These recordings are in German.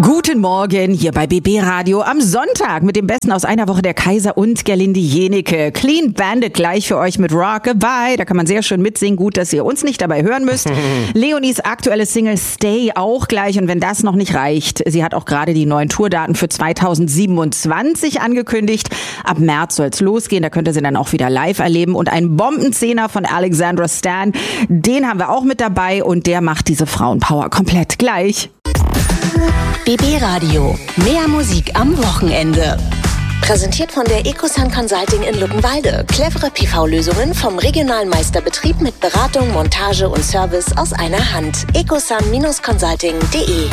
Guten Morgen hier bei BB Radio am Sonntag mit dem Besten aus einer Woche der Kaiser und Gerlinde Jenike. Clean Bandit gleich für euch mit Rockabye. Da kann man sehr schön mitsingen. Gut, dass ihr uns nicht dabei hören müsst. Leonies aktuelle Single Stay auch gleich. Und wenn das noch nicht reicht, sie hat auch gerade die neuen Tourdaten für 2027 angekündigt. Ab März soll es losgehen. Da könnt ihr sie dann auch wieder live erleben. Und ein Bombenzehner von Alexandra Stan, den haben wir auch mit dabei. Und der macht diese Frauenpower komplett gleich. BB Radio. Mehr Musik am Wochenende. Präsentiert von der Ecosun Consulting in Luckenwalde. Clevere PV-Lösungen vom regionalen Meisterbetrieb mit Beratung, Montage und Service aus einer Hand. ecosun-consulting.de.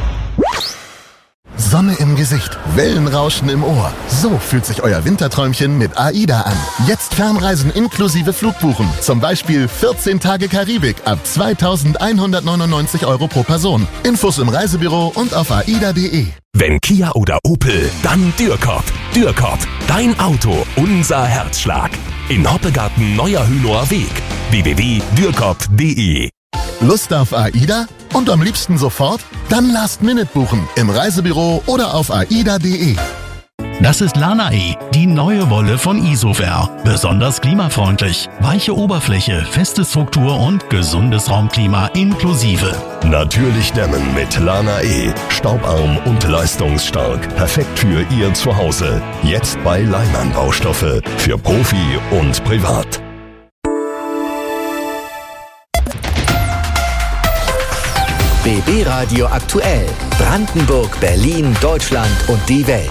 Sonne im Gesicht, Wellenrauschen im Ohr. So fühlt sich euer Winterträumchen mit AIDA an. Jetzt Fernreisen inklusive Flugbuchen. Zum Beispiel 14 Tage Karibik ab 2.199 € pro Person. Infos im Reisebüro und auf aida.de. Wenn Kia oder Opel, dann Dürkop. Dürkop, dein Auto, unser Herzschlag. In Hoppegarten Neuer Hünower Weg. www.dürkop.de. Lust auf AIDA? Und am liebsten sofort? Dann Last Minute buchen im Reisebüro oder auf aida.de. Das ist Lana-E, die neue Wolle von Isover. Besonders klimafreundlich. Weiche Oberfläche, feste Struktur und gesundes Raumklima inklusive. Natürlich dämmen mit Lana-E. Staubarm und leistungsstark. Perfekt für Ihr Zuhause. Jetzt bei Leimann Baustoffe. Für Profi und Privat. BB Radio aktuell. Brandenburg, Berlin, Deutschland und die Welt.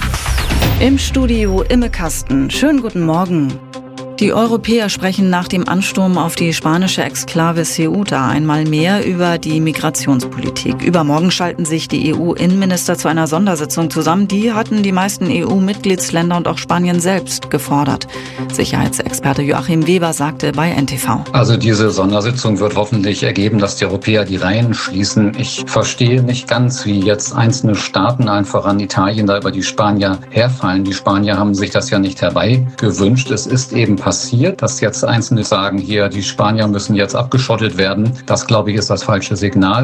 Im Studio Imme Kasten. Schönen guten Morgen. Die Europäer sprechen nach dem Ansturm auf die spanische Exklave Ceuta einmal mehr über die Migrationspolitik. Übermorgen schalten sich die EU-Innenminister zu einer Sondersitzung zusammen. Die hatten die meisten EU-Mitgliedsländer und auch Spanien selbst gefordert. Sicherheitsexperte Joachim Weber sagte bei NTV. Also diese Sondersitzung wird hoffentlich ergeben, dass die Europäer die Reihen schließen. Ich verstehe nicht ganz, wie jetzt einzelne Staaten, allen voran Italien, da über die Spanier herfallen. Die Spanier haben sich das ja nicht herbeigewünscht. Es ist eben passiert, dass jetzt Einzelne sagen, hier, die Spanier müssen jetzt abgeschottet werden. Das, glaube ich, ist das falsche Signal.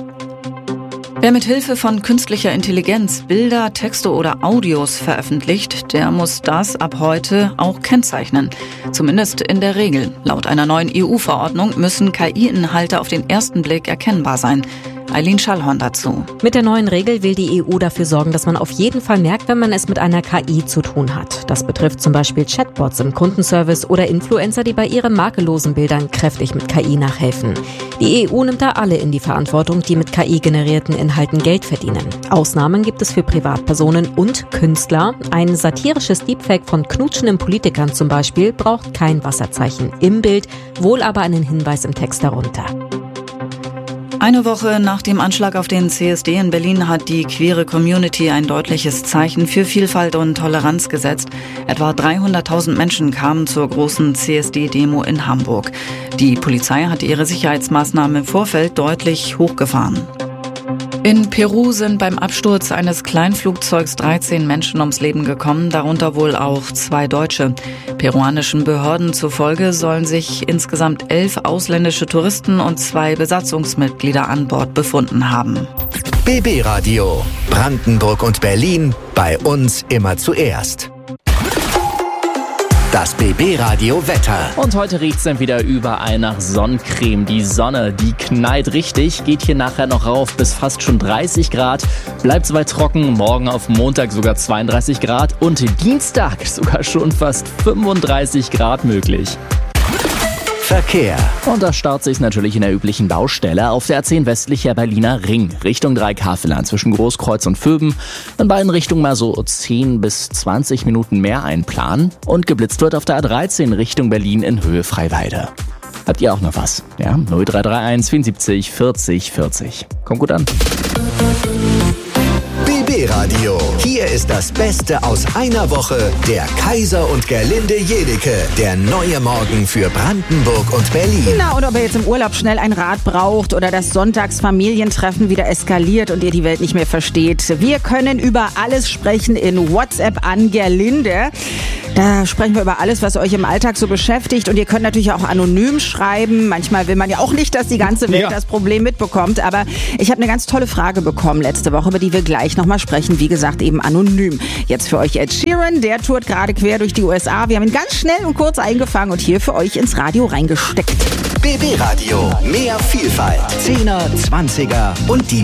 Wer mit Hilfe von künstlicher Intelligenz Bilder, Texte oder Audios veröffentlicht, der muss das ab heute auch kennzeichnen. Zumindest in der Regel. Laut einer neuen EU-Verordnung müssen KI-Inhalte auf den ersten Blick erkennbar sein. Eileen Schallhorn dazu. Mit der neuen Regel will die EU dafür sorgen, dass man auf jeden Fall merkt, wenn man es mit einer KI zu tun hat. Das betrifft zum Beispiel Chatbots im Kundenservice oder Influencer, die bei ihren makellosen Bildern kräftig mit KI nachhelfen. Die EU nimmt da alle in die Verantwortung, die mit KI-generierten Inhalten Geld verdienen. Ausnahmen gibt es für Privatpersonen und Künstler. Ein satirisches Deepfake von knutschenden Politikern zum Beispiel braucht kein Wasserzeichen im Bild, wohl aber einen Hinweis im Text darunter. Eine Woche nach dem Anschlag auf den CSD in Berlin hat die queere Community ein deutliches Zeichen für Vielfalt und Toleranz gesetzt. Etwa 300.000 Menschen kamen zur großen CSD-Demo in Hamburg. Die Polizei hat ihre Sicherheitsmaßnahmen im Vorfeld deutlich hochgefahren. In Peru sind beim Absturz eines Kleinflugzeugs 13 Menschen ums Leben gekommen, darunter wohl auch 2 Deutsche. Peruanischen Behörden zufolge sollen sich insgesamt 11 ausländische Touristen und 2 Besatzungsmitglieder an Bord befunden haben. BB Radio. Brandenburg und Berlin. Bei uns immer zuerst. Das BB Radio Wetter. Und heute riecht's dann wieder überall nach Sonnencreme. Die Sonne, die knallt richtig, geht hier nachher noch rauf bis fast schon 30 Grad. Bleibt soweit trocken, morgen auf Montag sogar 32 Grad und Dienstag sogar schon fast 35 Grad möglich. Verkehr. Und da startet sich natürlich in der üblichen Baustelle auf der A10 westlicher Berliner Ring, Richtung Dreikafelern zwischen Großkreuz und Vöben. In beiden Richtungen mal so 10 bis 20 Minuten mehr einplanen. Und geblitzt wird auf der A13 Richtung Berlin in Höhe Freiwalde. Habt ihr auch noch was? Ja, 0331 74 40 40. Kommt gut an. BB Radio. Hier ist das Beste aus einer Woche. Der Kaiser und Gerlinde Jenike. Der neue Morgen für Brandenburg und Berlin. Na, oder ob ihr jetzt im Urlaub schnell ein Rad braucht oder das Sonntagsfamilientreffen wieder eskaliert und ihr die Welt nicht mehr versteht. Wir können über alles sprechen in WhatsApp an Gerlinde. Da sprechen wir über alles, was euch im Alltag so beschäftigt. Und ihr könnt natürlich auch anonym schreiben. Manchmal will man ja auch nicht, dass die ganze Welt das Problem mitbekommt. Aber ich habe eine ganz tolle Frage bekommen letzte Woche, über die wir gleich nochmal sprechen. Wie gesagt, eben anonym. Jetzt für euch Ed Sheeran. Der tourt gerade quer durch die USA. Wir haben ihn ganz schnell und kurz eingefangen und hier für euch ins Radio reingesteckt. BB Radio. Mehr Vielfalt. 10er, 20er und die